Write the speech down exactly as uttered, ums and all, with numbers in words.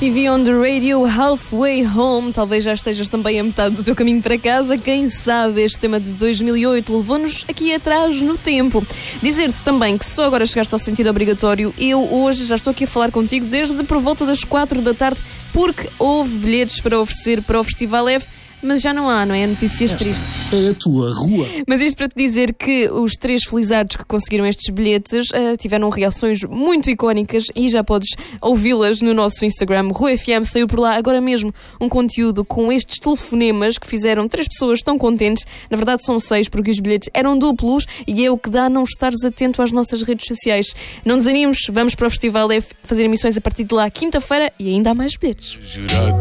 T V on the radio, halfway home. Talvez já estejas também a metade do teu caminho para casa. Quem sabe, este tema de dois mil e oito levou-nos aqui atrás no tempo. Dizer-te também que só agora chegaste ao sentido obrigatório. Eu hoje já estou aqui a falar contigo desde por volta das quatro da tarde, porque houve bilhetes para oferecer para o Festival F. Mas já não há, não é? Notícias tristes. É a tua rua. Mas isto para te dizer que os três felizardos que conseguiram estes bilhetes uh, tiveram reações muito icónicas e já podes ouvi-las no nosso Instagram. Rua F M saiu por lá agora mesmo um conteúdo com estes telefonemas que fizeram três pessoas tão contentes. Na verdade são seis, porque os bilhetes eram duplos e é o que dá não estares atento às nossas redes sociais. Não desanimes, vamos para o Festival F fazer emissões a partir de lá quinta-feira e ainda há mais bilhetes.